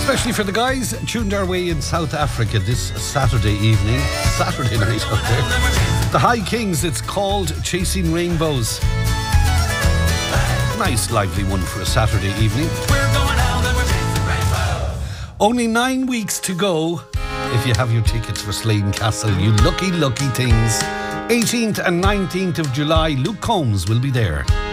Especially for the guys tuned our way in South Africa this Saturday evening. Saturday night out there. The High Kings, it's called Chasing Rainbows. Nice lively one for a Saturday evening. Only 9 weeks to go if you have your tickets for Slane Castle, you lucky things. 18th and 19th of July, Luke Combs will be there.